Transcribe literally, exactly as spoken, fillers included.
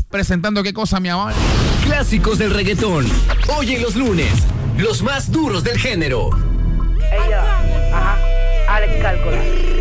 presentando qué cosa, mi amor. Clásicos del reggaetón. Hoy en los lunes, los más duros del género. Ella, ajá, Alex Cálculo.